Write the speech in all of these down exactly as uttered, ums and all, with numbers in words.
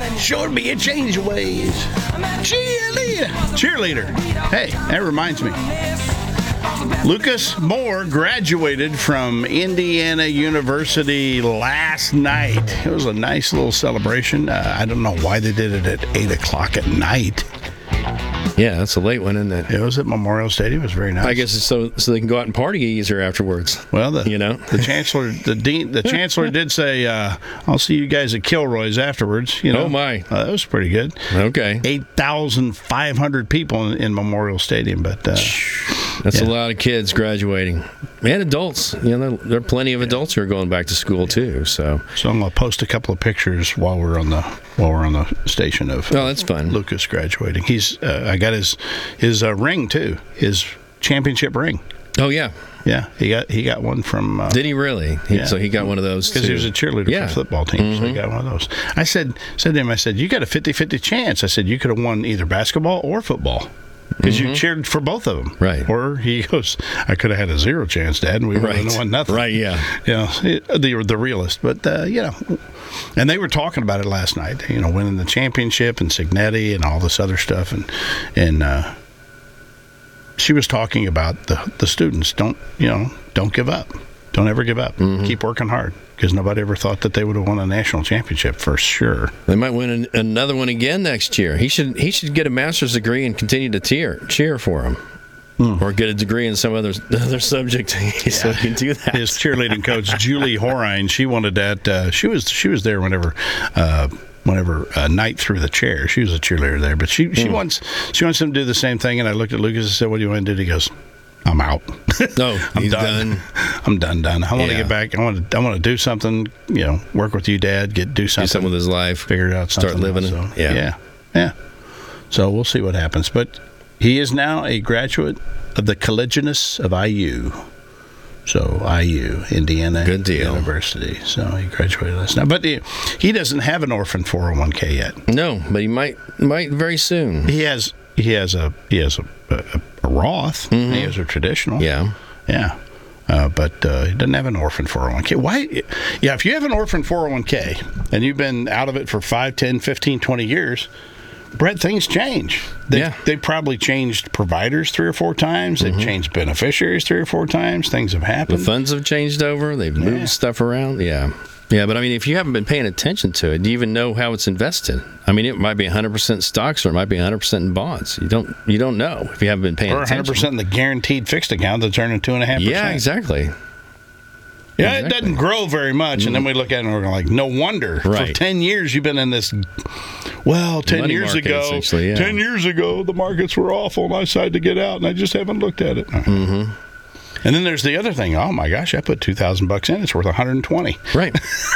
Showed me a change of ways. Cheerleader. Cheerleader. Hey, that reminds me. Lucas Moore graduated from Indiana University last night. It was a nice little celebration. Uh, I don't know why they did it at eight o'clock at night. Yeah, that's a late one, isn't it? It was at Memorial Stadium. It was very nice. I guess it's so so they can go out and party easier afterwards. Well, the you know the chancellor, the dean, the chancellor did say, uh, "I'll see you guys at Kilroy's afterwards." You know, oh my, uh, that was pretty good. Okay, eight thousand five hundred people in, in Memorial Stadium, but uh, that's yeah. a lot of kids graduating and adults. You know, there, there are plenty of adults who are going back to school too. So, so I'm gonna post a couple of pictures while we're on the while we're on the station of. Oh, that's fun. Lucas graduating. He's uh, I got his his uh, ring too. His championship ring. Oh yeah, yeah. He got he got one from. Uh, Did he really? He, yeah. So he got one of those because he was a cheerleader yeah. for the football team. Mm-hmm. So he got one of those. I said said to him, I said, you got a fifty-fifty chance. I said you could have won either basketball or football. Because mm-hmm. you cheered for both of them. Right. Or he goes, I could have had a zero chance, Dad, and we would right. have won nothing. Right, yeah. You know, the, the realist. But, uh, you know, and they were talking about it last night, you know, winning the championship and Signetti and all this other stuff. And, and uh, she was talking about the, the students. Don't, you know, don't give up. Don't ever give up. Mm-hmm. Keep working hard. Because nobody ever thought that they would have won a national championship for sure. They might win an, another one again next year. He should he should get a master's degree and continue to cheer cheer for him, mm. or get a degree in some other other subject yeah. so he can do that. His cheerleading coach Julie Horine, she wanted that. Uh, she was she was there whenever. Uh, Whenever uh, Knight threw the chair, she was a cheerleader there. But she she mm. wants she wants him to do the same thing. And I looked at Lucas and said, "What do you want to do?" He goes, I'm out. No, I'm he's done. done. I'm done. Done. I want to yeah. get back. I want to. I want to do something. You know, work with you, Dad. Get do something. Do something with his life. Figure it out. Start living it. So, yeah. yeah, yeah. So we'll see what happens. But he is now a graduate of the Collegianus of I U. So I U, Indiana Good deal. University. So he graduated last night. But he, he doesn't have an orphan four oh one k yet. No, but he might might very soon. He has. He has a. He has a. a, a Roth. Mm-hmm. He has a traditional. Yeah. Yeah. Uh, but uh, he doesn't have an orphan four oh one k. Why? Yeah, if you have an orphan four oh one k and you've been out of it for five, ten, fifteen, twenty years, Brett, things change. They, yeah. They probably changed providers three or four times. They've mm-hmm. changed beneficiaries three or four times. Things have happened. The funds have changed over. They've moved yeah. stuff around. Yeah. Yeah, but I mean, if you haven't been paying attention to it, do you even know how it's invested? I mean, it might be one hundred percent stocks or it might be one hundred percent in bonds. You don't you don't know if you haven't been paying or attention. Or one hundred percent in the guaranteed fixed account that's earning two point five percent. Yeah, exactly. Yeah, exactly. It doesn't grow very much, and then we look at it and we're like, no wonder. Right. For ten years you've been in this. Well, ten Money years market, ago, yeah. ten years ago, the markets were awful, and I decided to get out, and I just haven't looked at it. Mm-hmm. And then there's the other thing. Oh my gosh, I put two thousand bucks in; it's worth one hundred twenty. Right.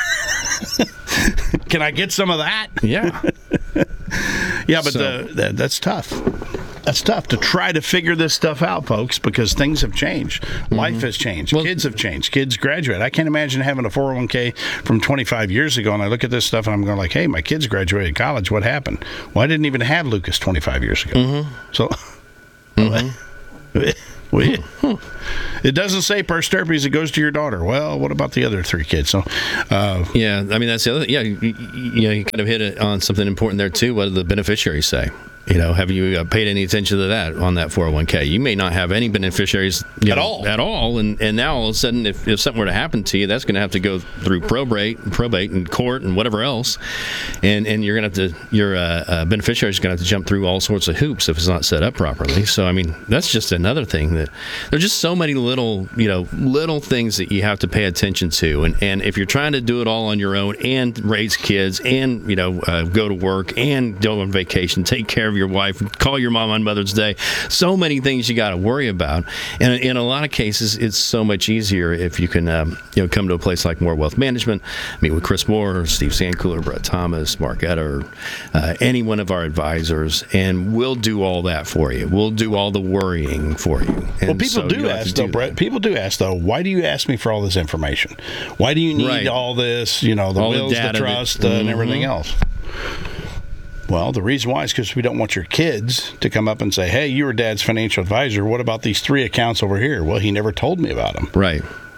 Can I get some of that? Yeah. yeah, but so. the, the, that's tough. That's tough to try to figure this stuff out, folks, because things have changed. Mm-hmm. Life has changed. Well, kids have changed. Kids graduate. I can't imagine having a four oh one k from twenty-five years ago, and I look at this stuff, and I'm going like, hey, my kids graduated college. What happened? Well, I didn't even have Lucas twenty-five years ago. Mm-hmm. So, mm-hmm. well, it doesn't say per stirpes, it goes to your daughter. Well, what about the other three kids? So, uh, yeah, I mean, that's the other. Yeah, you, you know, you kind of hit on something important there too. What do the beneficiaries say? You know, have you uh, paid any attention to that on that four oh one k? You may not have any beneficiaries you at know, all. At all, and and now all of a sudden, if, if something were to happen to you, that's going to have to go through probate, probate, and court, and whatever else, and and you're going to have to your uh, uh, beneficiary is going to have to jump through all sorts of hoops if it's not set up properly. So I mean, that's just another thing that there's just so many little you know little things that you have to pay attention to, and and if you're trying to do it all on your own and raise kids and you know uh, go to work and go on vacation, take care of your wife, call your mom on Mother's Day. So many things you got to worry about, and in a lot of cases, it's so much easier if you can, um, you know, come to a place like Moore Wealth Management, meet with Chris Moore, Steve Sandcooler, Brett Thomas, Mark Etter, uh, any one of our advisors, and we'll do all that for you. We'll do all the worrying for you. And well, people so do ask though, Brett. People do ask though, why do you ask me for all this information? Why do you need right. all this? You know, the all wills, the, the trust, that, uh, mm-hmm. and everything else. Well, the reason why is because we don't want your kids to come up and say, hey, you were Dad's financial advisor. What about these three accounts over here? Well, he never told me about them. Right.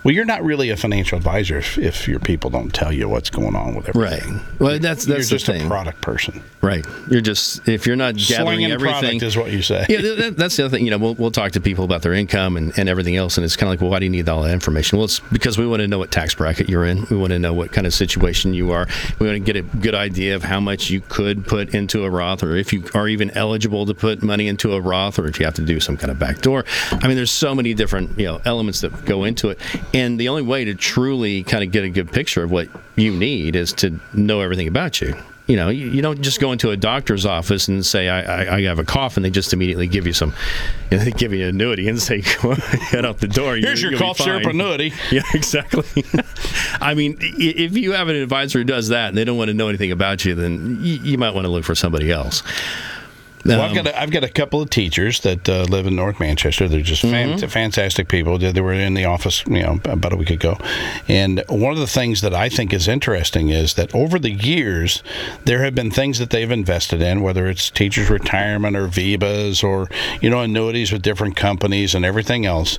Well, you're not really a financial advisor if, if your people don't tell you what's going on with everything. Right. Well, that's that's you're just the thing. a product person. Right. You're just if you're not gathering Slinging everything. Product is what you say. Yeah, that, that's the other thing. You know, we'll we'll talk to people about their income and, and everything else, and it's kind of like, well, why do you need all that information? Well, it's because we want to know what tax bracket you're in. We want to know what kind of situation you are. We want to get a good idea of how much you could put into a Roth, or if you are even eligible to put money into a Roth, or if you have to do some kind of backdoor. I mean, there's so many different you know elements that go into it, and the only way to truly kind of get a good picture of what you need is to know everything about you. You know, you, you don't just go into a doctor's office and say, I, I, I have a cough, and they just immediately give you some, you know, they give you an annuity and say, head out the door. Here's you, your cough syrup annuity. Yeah, exactly. I mean, if you have an advisor who does that and they don't want to know anything about you, then you, you might want to look for somebody else. Well, I've got a, I've got a couple of teachers that uh, live in North Manchester. They're just fan- mm-hmm. fantastic people. They, they were in the office, you know, about a week ago. And one of the things that I think is interesting is that over the years, there have been things that they've invested in, whether it's teachers' retirement or V B As or, you know, annuities with different companies and everything else.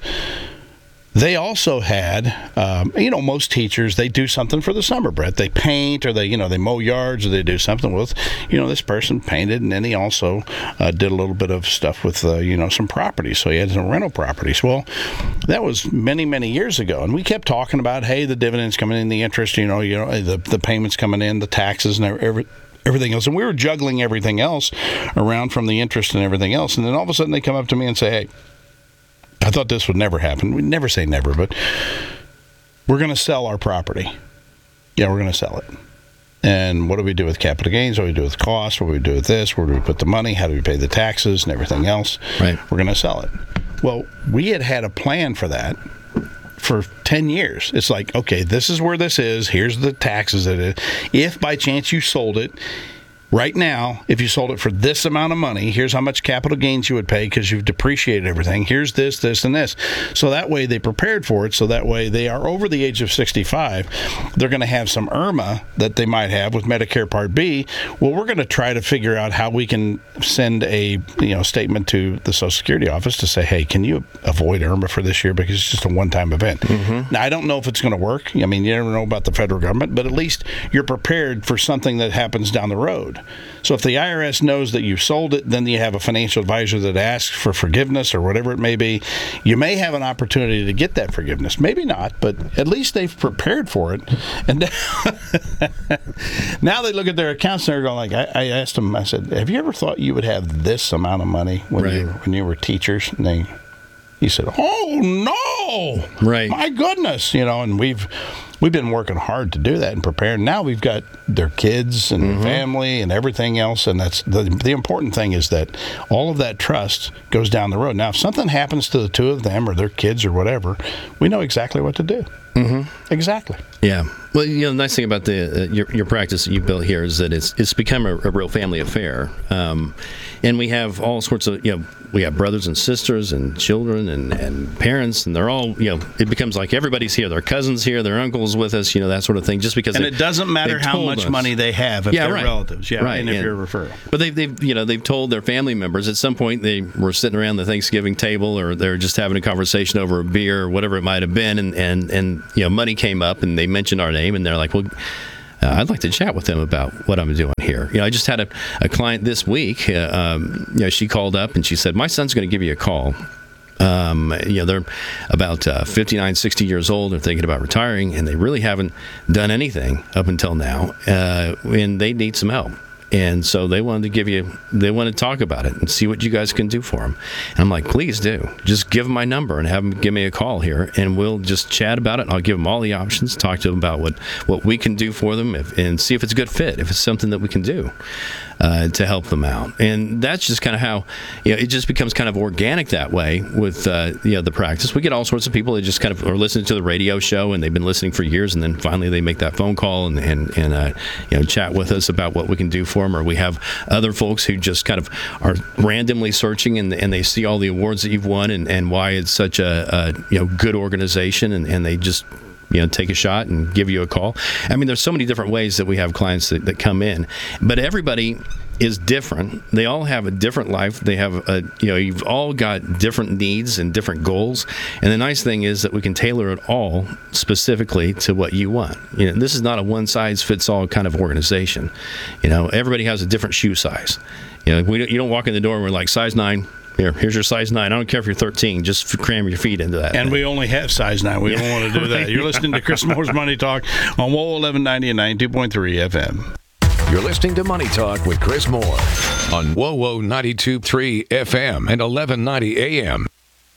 They also had, um, you know, most teachers, they do something for the summer, Brett. They paint or they, you know, they mow yards or they do something with, you know, this person painted, and then he also uh, did a little bit of stuff with, uh, you know, some properties. So he had some rental properties. Well, that was many, many years ago. And we kept talking about, hey, the dividends coming in, the interest, you know, you know, the, the payments coming in, the taxes and every, everything else. And we were juggling everything else around from the interest and everything else. And then all of a sudden they come up to me and say, hey, I thought this would never happen. We never say never, but we're going to sell our property. Yeah, we're going to sell it. And what do we do with capital gains? What do we do with costs? What do we do with this? Where do we put the money? How do we pay the taxes and everything else? Right. We're going to sell it. Well, we had had a plan for that for ten years. It's like, okay, this is where this is. Here's the taxes that it is. If by chance you sold it, right now, if you sold it for this amount of money, here's how much capital gains you would pay because you've depreciated everything. Here's this, this, and this. So that way they prepared for it. So that way they are over the age of sixty-five. They're going to have some I R M A that they might have with Medicare Part B. Well, we're going to try to figure out how we can send a you know statement to the Social Security office to say, hey, can you avoid I R M A for this year because it's just a one-time event. Mm-hmm. Now, I don't know if it's going to work. I mean, you never know about the federal government, but at least you're prepared for something that happens down the road. So if the I R S knows that you sold it, then you have a financial advisor that asks for forgiveness or whatever it may be. You may have an opportunity to get that forgiveness. Maybe not, but at least they've prepared for it. And now they look at their accounts and they're going like, I, I asked them, I said, have you ever thought you would have this amount of money when, right. you, when you were teachers? And they, he said, oh, no. Right. My goodness. You know, and we've... We've been working hard to do that and prepare. Now we've got their kids and mm-hmm. their family and everything else, and that's the the important thing is that all of that trust goes down the road. Now, if something happens to the two of them or their kids or whatever, we know exactly what to do. Mm-hmm. Exactly. Yeah. Well, you know, the nice thing about the uh, your your practice that you built here is that it's it's become a, a real family affair, um, and we have all sorts of you know we have brothers and sisters and children and, and parents, and they're all you know it becomes like everybody's here. Their cousins here, their uncles with us, you know that sort of thing. Just because and they, it doesn't matter how much us. money they have if yeah, they're right. relatives, yeah, right. and if and, you're a referral. But they've they've you know they've told their family members at some point they were sitting around the Thanksgiving table or they're just having a conversation over a beer or whatever it might have been, and and and you know money came up and they mentioned our name and they're like, well. Uh, I'd like to chat with them about what I'm doing here. You know, I just had a, a client this week. Uh, um, you know, she called up and she said, "My son's going to give you a call. Um, you know, they're about uh, fifty-nine, sixty years old. They're thinking about retiring, and they really haven't done anything up until now. Uh, and they need some help." And so they wanted to give you, they want to talk about it and see what you guys can do for them. And I'm like, please do. Just give them my number and have them give me a call here, and we'll just chat about it. I'll give them all the options, talk to them about what, what we can do for them, if, and see if it's a good fit, if it's something that we can do uh, to help them out. And that's just kind of how, you know, it just becomes kind of organic that way with, uh, you know, the practice. We get all sorts of people that just kind of are listening to the radio show, and they've been listening for years, and then finally they make that phone call and, and, and uh, you know, chat with us about what we can do for them. Or we have other folks who just kind of are randomly searching and, and they see all the awards that you've won and, and why it's such a, a you know good organization and, and they just you know, take a shot and give you a call. I mean, there's so many different ways that we have clients that, that come in, but everybody is different. They all have a different life. They have a, you know, you've all got different needs and different goals. And the nice thing is that we can tailor it all specifically to what you want. You know, this is not a one size fits all kind of organization. You know, everybody has a different shoe size. You know, we don't, you don't walk in the door and we're like, size nine. Here, here's your size nine. I don't care if you're thirteen. Just cram your feet into that. And thing. We only have size nine. We don't want to do that. You're listening to Chris Moore's Money Talk on W O eleven ninety and ninety-two point three F M. You're listening to Money Talk with Chris Moore on W O O ninety-two point three F M and eleven ninety A M.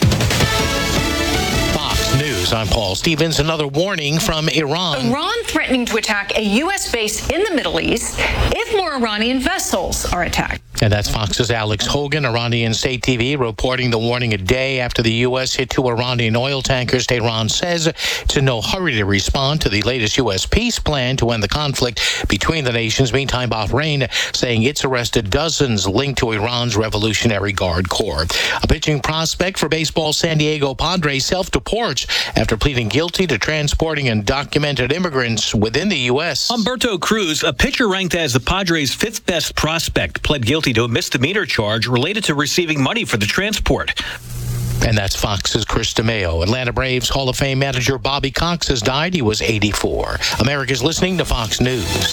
News. I'm Paul Stevens. Another warning from Iran. Iran threatening to attack a U S base in the Middle East if more Iranian vessels are attacked. And that's Fox's Alex Hogan, Iranian State T V, reporting the warning a day after the U S hit two Iranian oil tankers. Tehran says it's in no hurry to respond to the latest U S peace plan to end the conflict between the nations. Meantime, Bahrain saying it's arrested dozens linked to Iran's Revolutionary Guard Corps. A pitching prospect for baseball San Diego Padres self-deports after pleading guilty to transporting undocumented immigrants within the U S. Humberto Cruz, a pitcher ranked as the Padres' fifth best prospect, pled guilty to a misdemeanor charge related to receiving money for the transport. And that's Fox's Chris DeMeo. Atlanta Braves Hall of Fame manager Bobby Cox has died. He was eighty-four. America's listening to Fox News.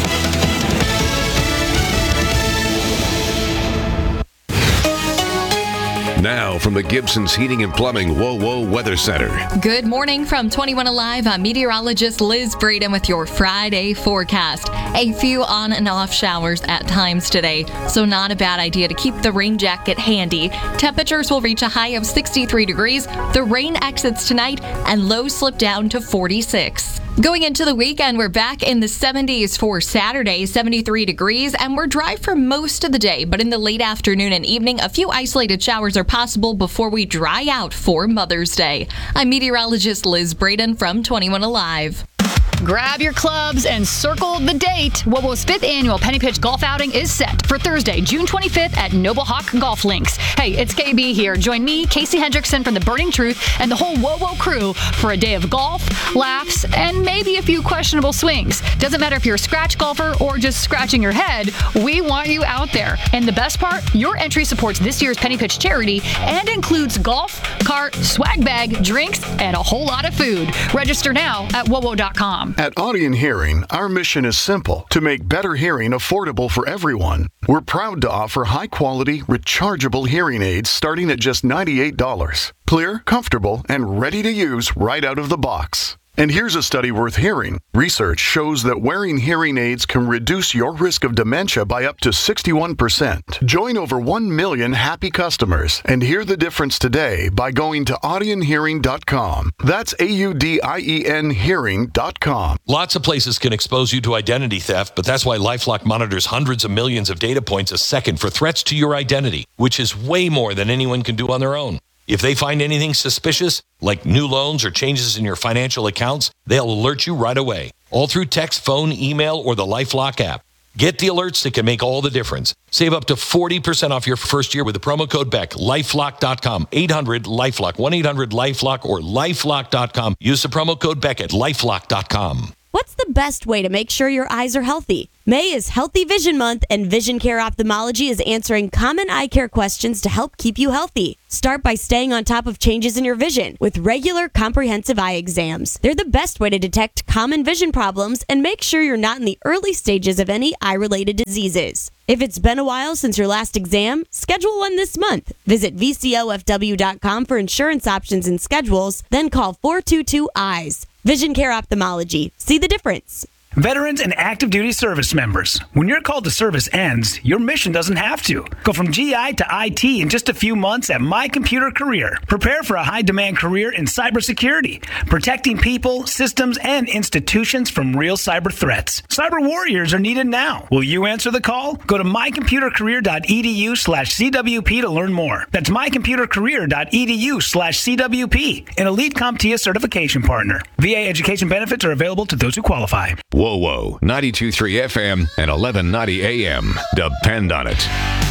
Now from the Gibson's Heating and Plumbing W O W O Weather Center. Good morning from twenty-one Alive. I'm meteorologist Liz Braden with your Friday forecast. A few on and off showers at times today, so not a bad idea to keep the rain jacket handy. Temperatures will reach a high of sixty-three degrees. The rain exits tonight and lows slip down to forty-six. Going into the weekend, we're back in the seventies for Saturday, seventy-three degrees, and we're dry for most of the day. But in the late afternoon and evening, a few isolated showers are possible before we dry out for Mother's Day. I'm meteorologist Liz Braden from twenty-one Alive. Grab your clubs and circle the date. W O W O's fifth annual Penny Pitch Golf Outing is set for Thursday, June twenty-fifth at Noble Hawk Golf Links. Hey, it's K B here. Join me, Casey Hendrickson from The Burning Truth, and the whole W O W O crew for a day of golf, laughs, and maybe a few questionable swings. Doesn't matter if you're a scratch golfer or just scratching your head, we want you out there. And the best part, your entry supports this year's Penny Pitch charity and includes golf, cart, swag bag, drinks, and a whole lot of food. Register now at W O W O dot com. At Audion Hearing, our mission is simple: to make better hearing affordable for everyone. We're proud to offer high-quality, rechargeable hearing aids starting at just ninety-eight dollars. Clear, comfortable, and ready to use right out of the box. And here's a study worth hearing. Research shows that wearing hearing aids can reduce your risk of dementia by up to sixty-one percent. Join over one million happy customers and hear the difference today by going to audion hearing dot com. That's A U D I E N hearing dot com. Lots of places can expose you to identity theft, but that's why LifeLock monitors hundreds of millions of data points a second for threats to your identity, which is way more than anyone can do on their own. If they find anything suspicious, like new loans or changes in your financial accounts, they'll alert you right away, all through text, phone, email, or the LifeLock app. Get the alerts that can make all the difference. Save up to forty percent off your first year with the promo code B E C K. lifelock dot com, eight hundred LifeLock, one eight hundred LifeLock, or lifelock dot com. Use the promo code B E C K at lifelock dot com. What's the best way to make sure your eyes are healthy? May is Healthy Vision Month, and Vision Care Ophthalmology is answering common eye care questions to help keep you healthy. Start by staying on top of changes in your vision with regular comprehensive eye exams. They're the best way to detect common vision problems and make sure you're not in the early stages of any eye-related diseases. If it's been a while since your last exam, schedule one this month. Visit V C O F W dot com for insurance options and schedules, then call four two two eyes. Vision Care Ophthalmology. See the difference. Veterans and active duty service members, when your call to service ends, your mission doesn't have to. Go from G I to I T in just a few months at My Computer Career. Prepare for a high-demand career in cybersecurity, protecting people, systems, and institutions from real cyber threats. Cyber warriors are needed now. Will you answer the call? Go to my computer career dot e d u slash C W P to learn more. That's my computer career dot e d u slash C W P, an elite CompTIA certification partner. V A education benefits are available to those who qualify. W O W O ninety-two point three F M and eleven ninety A M. Depend on it.